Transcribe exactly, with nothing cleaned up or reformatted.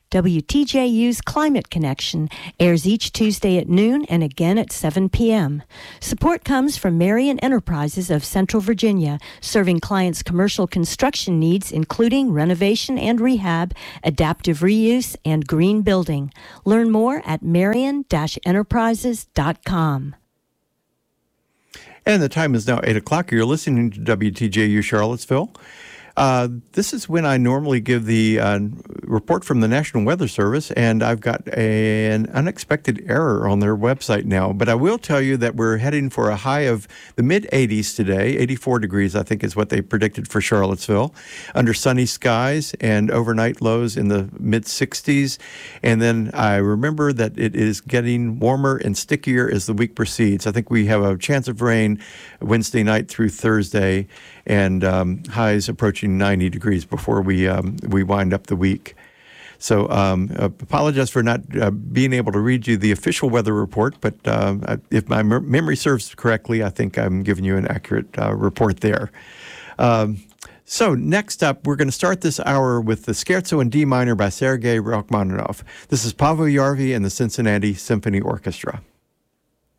W T J U's Climate Connection airs each Tuesday at noon and again at seven p.m. Support comes from Marion Enterprises of Central Virginia, serving clients' commercial construction needs, including renovation and rehab, adaptive reuse, and green building. Learn more at marion dash enterprises dot com. And the time is now eight o'clock. You're listening to W T J U Charlottesville. Uh, this is when I normally give the uh, report from the National Weather Service, and I've got a, an unexpected error on their website now. But I will tell you that we're heading for a high of the mid-eighties today. eighty-four degrees, I think, is what they predicted for Charlottesville, under sunny skies and overnight lows in the mid-sixties. And then I remember that it is getting warmer and stickier as the week proceeds. I think we have a chance of rain Wednesday night through Thursday, and um, highs approaching ninety degrees before we um, we wind up the week. So um, uh, apologize for not uh, being able to read you the official weather report, but uh, if my me- memory serves correctly, I think I'm giving you an accurate uh, report there. Um, so next up, we're going to start this hour with the Scherzo in D minor by Sergei Rachmaninoff. This is Pavel Yarvi and the Cincinnati Symphony Orchestra.